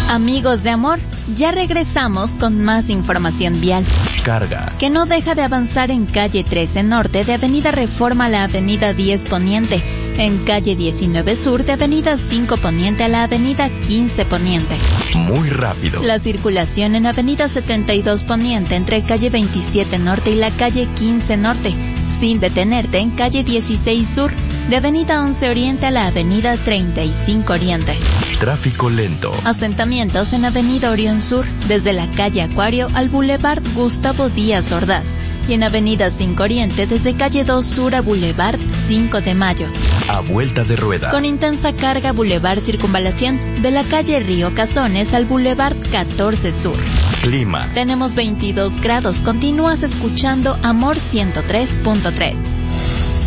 Amigos de amor, ya regresamos con más información vial. Carga. Que no deja de avanzar en calle 13 Norte de Avenida Reforma a la Avenida 10 Poniente, en calle 19 Sur de Avenida 5 Poniente a la Avenida 15 Poniente. Muy rápido. La circulación en Avenida 72 Poniente entre calle 27 Norte y la calle 15 Norte, sin detenerte en calle 16 Sur de Avenida 11 Oriente a la Avenida 35 Oriente. Tráfico lento. Asentamientos en Avenida Orión Sur, desde la calle Acuario al Boulevard Gustavo Díaz Ordaz. Y en Avenida 5 Oriente, desde calle 2 Sur a Boulevard 5 de Mayo. A vuelta de rueda. Con intensa carga Boulevard Circunvalación, de la calle Río Cazones al Boulevard 14 Sur. Clima. Tenemos 22 grados. Continúas escuchando Amor 103.3.